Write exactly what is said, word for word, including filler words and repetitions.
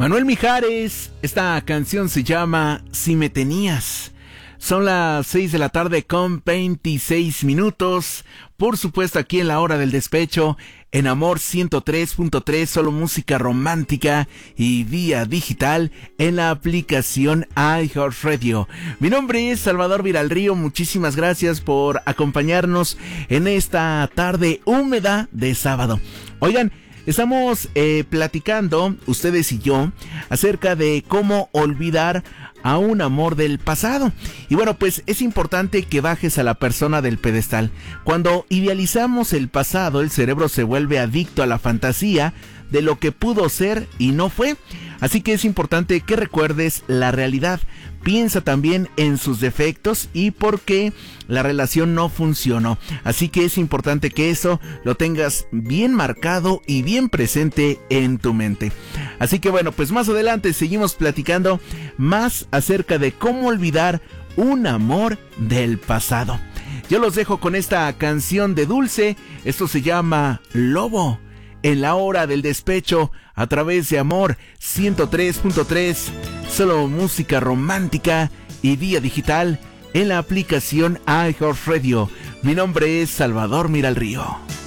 Manuel Mijares, esta canción se llama Si me tenías. Son las seis de la tarde con veintiséis minutos. Por supuesto, aquí en la hora del despecho, en Amor ciento tres punto tres, solo música romántica y vía digital en la aplicación iHeartRadio. Mi nombre es Salvador Viralrío. Muchísimas gracias por acompañarnos en esta tarde húmeda de sábado. Oigan, estamos eh, platicando, ustedes y yo, acerca de cómo olvidar a un amor del pasado. Y bueno, pues es importante que bajes a la persona del pedestal. Cuando idealizamos el pasado, el cerebro se vuelve adicto a la fantasía de lo que pudo ser y no fue. Así que es importante que recuerdes la realidad. Piensa también en sus defectos y por qué la relación no funcionó. Así que es importante que eso lo tengas bien marcado y bien presente en tu mente. Así que bueno, pues más adelante seguimos platicando más acerca de cómo olvidar un amor del pasado. Yo los dejo con esta canción de Dulce. Esto se llama Lobo. En la hora del despecho, a través de Amor ciento tres punto tres, solo música romántica y vía digital en la aplicación iHeartRadio. Mi nombre es Salvador Miralrío.